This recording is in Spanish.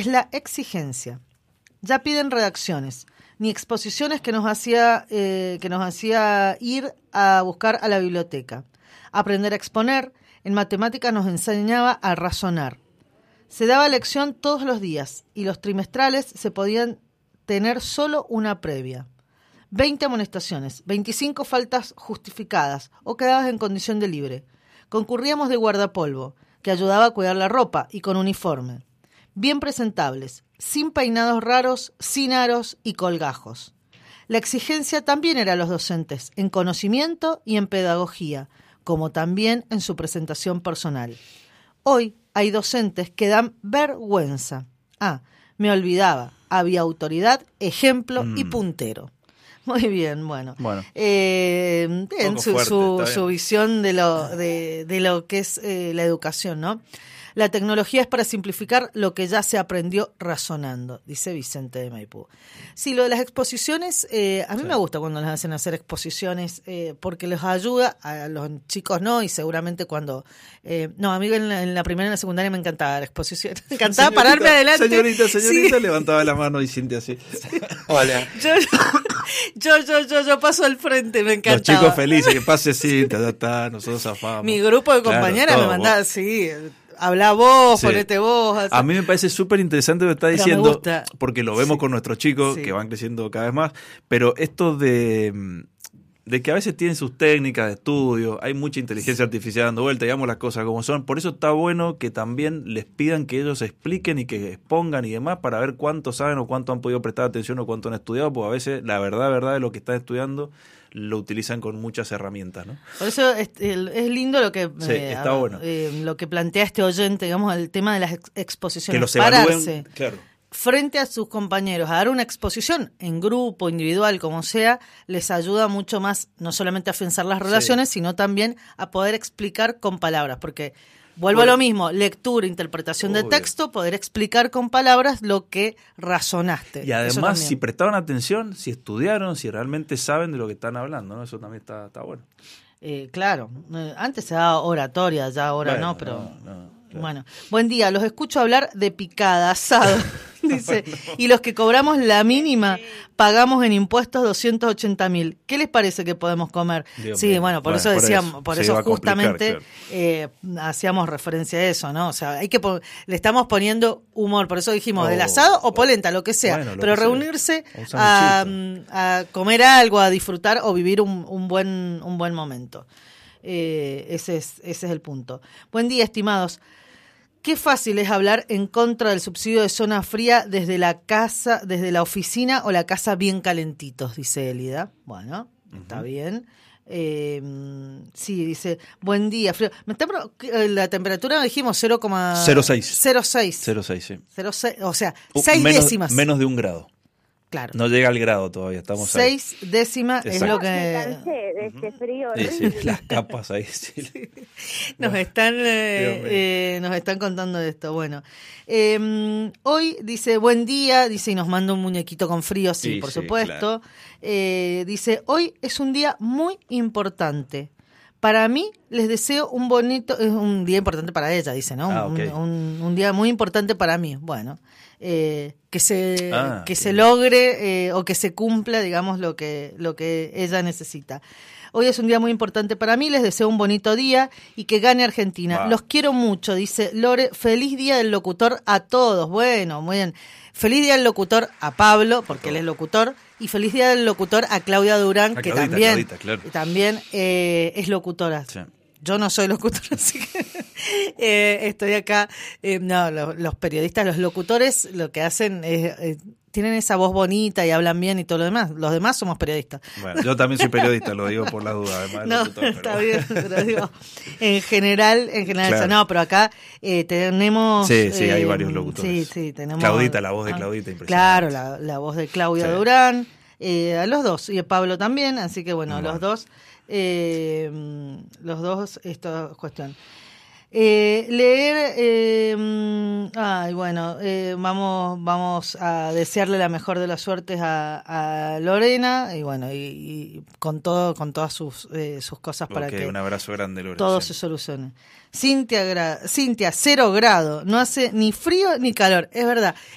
la exigencia. Ya piden redacciones, ni exposiciones que nos hacía ir a buscar a la biblioteca. Aprender a exponer, en matemáticas nos enseñaba a razonar. Se daba lección todos los días y los trimestrales se podían tener solo una previa. 20 amonestaciones, 25 faltas justificadas o quedadas en condición de libre. Concurríamos de guardapolvo, que ayudaba a cuidar la ropa, y con uniforme. Bien presentables, sin peinados raros, sin aros y colgajos. La exigencia también era a los docentes, en conocimiento y en pedagogía, como también en su presentación personal. Hoy hay docentes que dan vergüenza. Me olvidaba, había autoridad, ejemplo y puntero. Muy bien, bueno. Su visión de lo que es la educación, ¿no? La tecnología es para simplificar lo que ya se aprendió razonando, dice Vicente de Maipú. Sí, lo de las exposiciones, a mí me gusta cuando les hacen hacer exposiciones, porque les ayuda, a los chicos no, y seguramente cuando... a mí en la primaria y en la secundaria me encantaba dar exposiciones. Me encantaba pararme adelante. Señorita, sí. Levantaba la mano y Cintia así. Hola. Yo paso al frente, me encantaba. Los chicos felices, que pase Cintia, ya está, nosotros zafamos. Mi grupo de compañeras me mandaba así... Habla vos, ponete vos. A mí me parece súper interesante lo que está diciendo, porque lo vemos con nuestros chicos que van creciendo cada vez más, pero esto de que a veces tienen sus técnicas de estudio, hay mucha inteligencia artificial dando vuelta, digamos las cosas como son, por eso está bueno que también les pidan que ellos expliquen y que expongan y demás para ver cuánto saben o cuánto han podido prestar atención o cuánto han estudiado, porque a veces la verdad de lo que están estudiando lo utilizan con muchas herramientas, ¿no? Por eso es lindo lo que está bueno. Lo que plantea este oyente, digamos, el tema de las exposiciones. Que los evalúen, pararse frente a sus compañeros a dar una exposición en grupo, individual, como sea, les ayuda mucho más, no solamente a afianzar las relaciones, sino también a poder explicar con palabras, porque vuelvo a lo mismo, lectura, interpretación de texto, poder explicar con palabras lo que razonaste. Y además, si prestaron atención, si estudiaron, si realmente saben de lo que están hablando, ¿no? Eso también está bueno. Claro, antes se daba oratoria, ya ahora no, pero... Claro. Bueno, buen día, los escucho hablar de picada, asado, dice, y los que cobramos la mínima pagamos en impuestos 280.000. ¿Qué les parece que podemos comer? Dios mío. Bueno, por eso decíamos, por eso justamente hacíamos referencia a eso, ¿no? O sea, le estamos poniendo humor, por eso dijimos del asado o polenta, lo que sea, pero reunirse a comer algo, a disfrutar o vivir un buen momento. Ese es el punto. Buen día, estimados. Qué fácil es hablar en contra del subsidio de zona fría desde la casa, desde la oficina o la casa bien calentitos, dice Elida. Bueno, está bien. Sí, dice, buen día, frío. La temperatura dijimos 0,06. 0,6, sí. 0,6, o sea, 6 décimas. Menos de 1 grado. Claro. No llega al grado todavía, estamos 6 décimas es lo que... Me cansé de este frío. Sí, las capas ahí. Sí. Nos están contando de esto. Bueno, hoy dice, buen día, dice, y nos manda un muñequito con frío, sí, por supuesto. Claro. Dice, hoy es un día muy importante. Para mí, les deseo un bonito... Es un día importante para ella, dice, ¿no? Un día muy importante para mí. Bueno... que se logre o que se cumpla, digamos, lo que ella necesita. Hoy es un día muy importante para mí, les deseo un bonito día y que gane Argentina. Los quiero mucho, dice Lore. Feliz día del locutor a todos. Bueno, muy bien. Feliz día del locutor a Pablo, porque él es locutor, y feliz día del locutor a Claudia Durán, que también es locutora. Sí. Yo no soy locutora, así que estoy acá. Los periodistas, los locutores, lo que hacen es... tienen esa voz bonita y hablan bien y todo lo demás. Los demás somos periodistas. Bueno, yo también soy periodista, lo digo por la duda. Además locutor, está bien, pero digo, en general claro. Eso, no, pero acá tenemos... Sí, hay varios locutores. Sí, tenemos... Claudita, la voz de Claudita, impresionante. Claro, la voz de Claudia Durán, a los dos, y a Pablo también, así que bueno, los dos, esta cuestión. Vamos a desearle la mejor de las suertes a Lorena y bueno, y con todas sus cosas para que un abrazo grande, Lorena, todo se solucione. Cintia, 0 grado, no hace ni frío ni calor, es verdad.